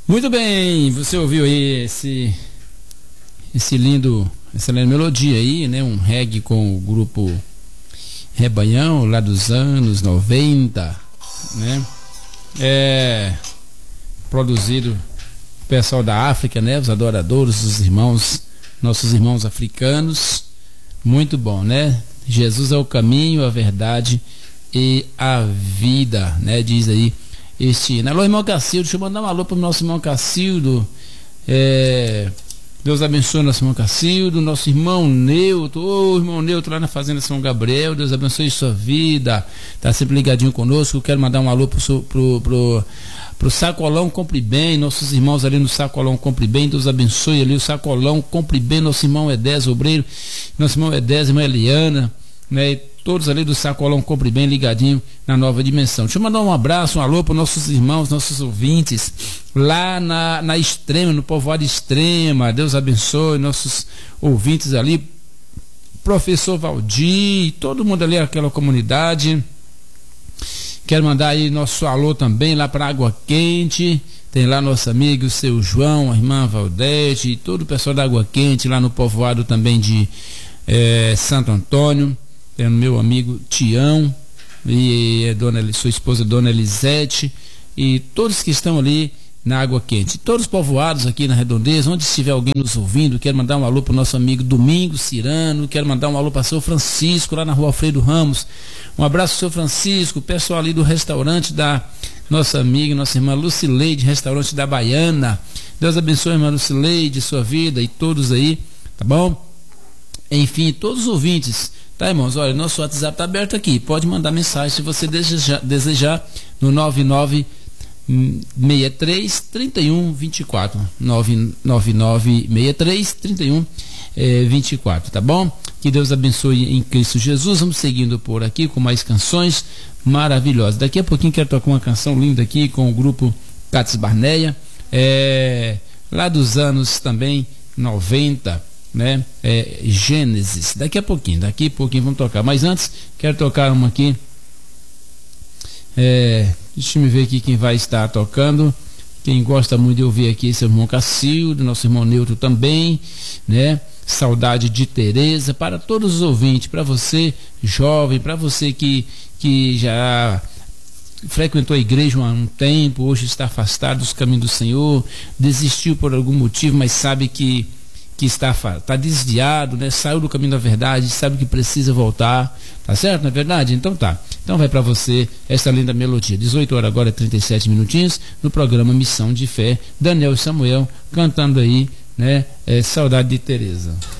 Muito bem, você ouviu aí essa linda melodia aí, né? Um reggae com o grupo Rebanhão, lá dos anos 90, né? Produzido pessoal da África, né? Os adoradores, os irmãos, nossos irmãos africanos. Muito bom, né? Jesus é o caminho, a verdade e a vida, né? Diz aí alô, irmão Cacildo, deixa eu mandar um alô pro nosso irmão Cacildo. Deus abençoe nosso irmão Cacildo, nosso irmão Neutro, irmão Neutro lá na Fazenda São Gabriel, Deus abençoe sua vida, tá sempre ligadinho conosco. Eu quero mandar um alô pro Sacolão Compre Bem, nossos irmãos ali no Sacolão Compre Bem, Deus abençoe ali o Sacolão Compre Bem, nosso irmão Edés Obreiro, nosso irmão Edés, irmã Eliana, né? Todos ali do Sacolão Compre Bem ligadinho na Nova Dimensão. Deixa eu mandar um abraço, um alô para nossos irmãos, nossos ouvintes lá na Extrema, no povoado Extrema. Deus abençoe nossos ouvintes ali, professor Valdir, todo mundo ali, aquela comunidade. Quero mandar aí nosso alô também lá para Água Quente. Tem lá nosso amigo, o seu João, a irmã Valdete, todo o pessoal da Água Quente, lá no povoado também de Santo Antônio. Tem o meu amigo Tião e sua esposa Dona Elisete e todos que estão ali na Água Quente, todos os povoados aqui na Redondeza, onde estiver alguém nos ouvindo. Quero mandar um alô para o nosso amigo Domingos Cirano, quero mandar um alô para o seu Francisco lá na Rua Alfredo Ramos. Um abraço, seu Francisco, pessoal ali do restaurante da nossa amiga, nossa irmã Lucileide, restaurante da Baiana. Deus abençoe a irmã Lucileide, sua vida e todos aí, tá bom? Enfim, todos os ouvintes. Tá, irmãos? Olha, nosso WhatsApp tá aberto aqui. Pode mandar mensagem se você desejar no 9963-3124. 99963-3124, tá bom? Que Deus abençoe em Cristo Jesus. Vamos seguindo por aqui com mais canções maravilhosas. Daqui a pouquinho quero tocar uma canção linda aqui com o grupo Cates Barneia, lá dos anos também 90. Né? Gênesis, daqui a pouquinho vamos tocar, mas antes quero tocar uma aqui, deixa eu ver aqui quem vai estar tocando. Quem gosta muito de ouvir aqui, seu irmão Cacildo, nosso irmão Neutro também, né? Saudade de Teresa, para todos os ouvintes, para você jovem, para você que já frequentou a igreja há um tempo, hoje está afastado dos caminhos do Senhor, desistiu por algum motivo, mas sabe que está desviado, né? Saiu do caminho da verdade, sabe que precisa voltar, tá certo? Não é verdade? Então tá. Então vai para você essa linda melodia. 18 horas agora, 37 minutinhos, no programa Missão de Fé, Daniel e Samuel cantando aí, né? Saudade de Teresa.